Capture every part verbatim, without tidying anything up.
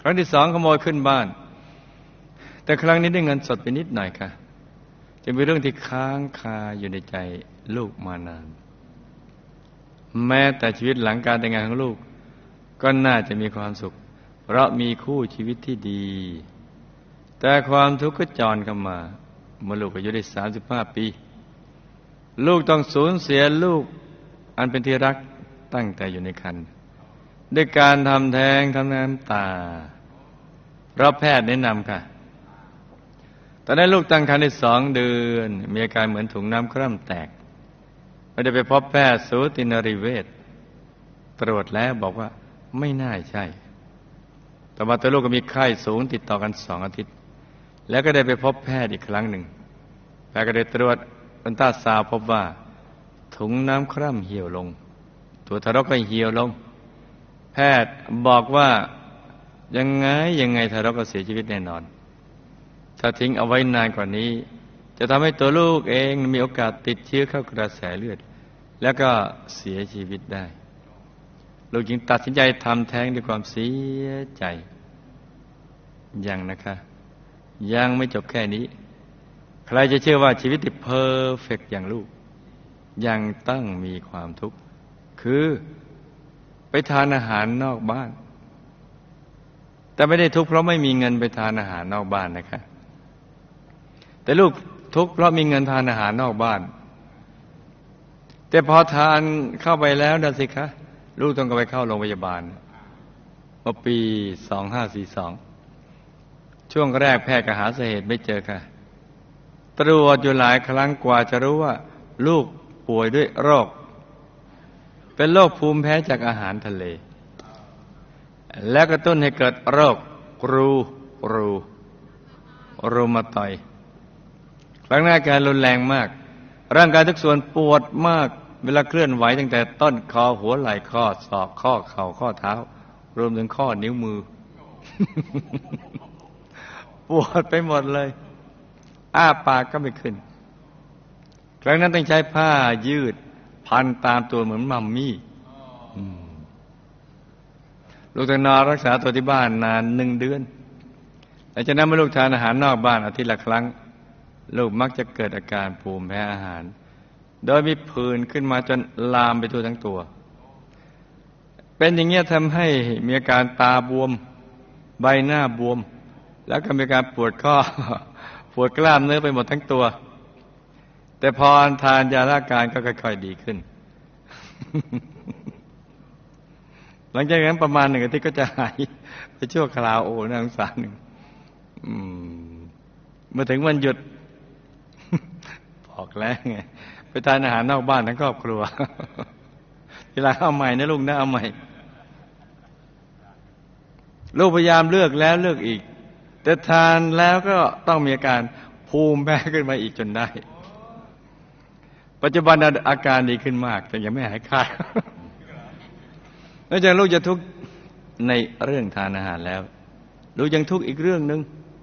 รั้งที่สองขโมยขึ้นบ้านแต่ครั้งนี้ได้เงินสดไปนิดหน่อยค่ะจะเป็นเรื่องที่ค้างคาอยู่ในใจลูกมานานแม้แต่ชีวิตหลังการแต่งงานของลูกก็น่าจะมีความสุขเพราะมีคู่ชีวิตที่ดีแต่ความทุกข์ก็จรเข้ามาเมื่อลูกอายุได้สามสิบห้าปีลูกต้องสูญเสียลูกอันเป็นที่รักตั้งแต่อยู่ในครรภ์ด้วยการทำแท้งทำน้ำตาเพราะแพทย์แนะนำค่ะตอนนั้นลูกตั้งครรภ์ได้สองเดือนมีอาการเหมือนถุงน้ำคร่ำแตกไม่ได้ไปพบแพทย์สูตินรีเวชตรวจแล้วบอกว่าไม่น่าใช่ต่อมาตัวลูกก็มีไข้สูงติดต่อกันสองอาทิตย์แล้วก็ได้ไปพบแพทย์อีกครั้งหนึ่งแพทย์ก็ได้ตรวจอัลตราซาวด์พบว่าถุงน้ำคร่ำเหี่ยวลงตัวทารกก็เหี่ยวลงแพทย์บอกว่ายังไงยังไงทารกก็เสียชีวิตแน่นอนถ้าทิ้งเอาไว้นานกว่านี้จะทำให้ตัวลูกเองมีโอกาสติดเชื้อเข้ากระแสเลือดแล้วก็เสียชีวิตได้ลูกจึงตัดสินใจทำแท้งด้วยความเสียใจยังนะคะยังไม่จบแค่นี้ใครจะเชื่อว่าชีวิตที่เพอร์เฟกต์อย่างลูกยังต้องมีความทุกข์คือไปทานอาหารนอกบ้านแต่ไม่ได้ทุกข์เพราะไม่มีเงินไปทานอาหารนอกบ้านนะคะแต่ลูกทุกข์เพราะมีเงินทานอาหารนอกบ้านแต่พอทานเข้าไปแล้วนะสิคะลูกต้องไปเข้าโรงพยาบาลเมื่อปีสองห้าสี่สองช่วงแรกแพทย์ก็หาสาเหตุไม่เจอค่ะตรวจอยู่หลายครั้งกว่าจะรู้ว่าลูกป่วยด้วยโรคเป็นโรคภูมิแพ้จากอาหารทะเลและกระตุ้นให้เกิดโรครูรูรูมาตอยด์ครั้งหน้าการรุนแรงมากร่างกายทุกส่วนปวดมากเวลาเคลื่อนไหวตั้งแต่ต้นคอหัวไหล่ข้อศอกข้อเข่าข้อเท้ารวมถึงข้อนิ้วมือ ปวดไปหมดเลยอ้าปากก็ไม่ขึ้นครั้งนั้นต้องใช้ผ้ายืดพันตามตัวเหมือนมัมมี่ลูกต้องนอนรักษาตัวที่บ้านนานหนึ่งเดือนหลังจากนั้นเมื่อลูกทานอาหารนอกบ้านอาทิตย์ละครั้งลูกมักจะเกิดอาการภูมิแพ้อาหารโดยมีผื่นขึ้นมาจนลามไปทั่วทั้งตัวเป็นอย่างนี้ทำให้มีอาการตาบวมใบหน้าบวมแล้วก็มีอาการปวดข้อปวดกล้ามเนื้อไปหมดทั้งตัวแต่พอทานยาละการก็ค่อยๆดีขึ้น หลังจากนั้นประมาณหนึ่งอาทิตย์ก็จะหายไปชั่วคราวโอ้น่าสงสารหนึ่งเมื่อถึงวันหยุด บอกแล้วไงไปทานอาหารนอกบ้านทั้งครอบครัว เวลาเอาใหม่นะลูกนะเอาใหม่ลูกพยายามเลือกแล้วเลือกอีกแต่ทานแล้วก็ต้องมีอาการภูมิแพ้ขึ้นมาอีกจนได้ปัจจุบันอาการดีขึ้นมากแต่ยังไม่หายขาด นอกจากลูกจะทุกข์ในเรื่องทานอาหารแล้วลูกยังทุกข์อีกเรื่องนึง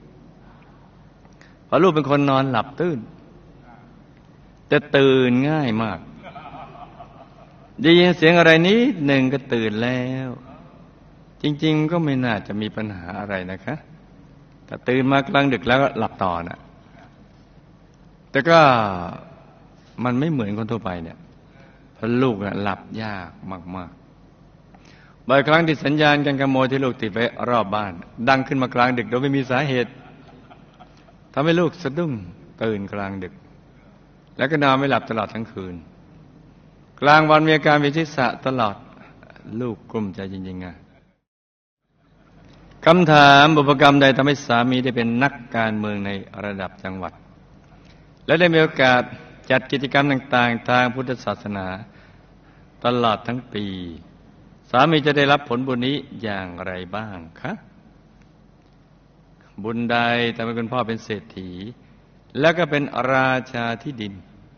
เพราะลูกเป็นคนนอนหลับตื่นแต่ตื่นง่ายมากได้ยินเสียงอะไรนิดหนึ่งก็ตื่นแล้วจริงๆก็ไม่น่าจะมีปัญหาอะไรนะคะแต่ตื่นมากลางดึกแล้วก็หลับต่อนะแต่ก็มันไม่เหมือนคนทั่วไปเนี่ยเพราะลูกน่ะหลับยากมากๆบ่อยครั้งที่สัญญาณการขโมยที่ลูกติดไว้รอบบ้านดังขึ้นมากลางดึกโดยไม่มีสาเหตุทำให้ลูกสะดุ้งตื่นกลางดึกแล้วก็นอนไม่หลับตลอดทั้งคืนกลางวันมีอาการเวียนศีรษะตลอดลูกกลุ้มใจจริงๆอ่ะคำถามบุพกรรมใดทำให้สามีได้เป็นนักการเมืองในระดับจังหวัดและได้มีโอกาสจัดกิจกรรมต่างๆทางพุทธศาสนาตลอดทั้งปีสามีจะได้รับผลบุญนี้อย่างไรบ้างคะบุญใดทำให้คุณพ่อเป็นเศรษฐีแล้วก็เป็นราชาที่ดิน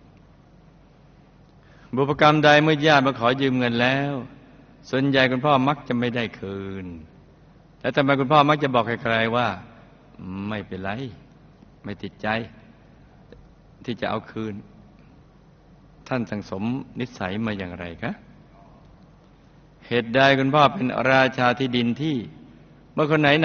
บุพกรรมใดเมื่อญาติมาขอยืมเงินแล้วส่วนใหญ่คุณพ่อมักจะไม่ได้คืนแล้วทำไมคุณพ่อมักจะบอกใครๆว่าไม่เป็นไรไม่ติดใจที่จะเอาคืนท่านสั่งสมนิสัยมาอย่างไรคะเหตุใดคุณพ่อเป็นราชาที่ดินที่เมื่อคนไหน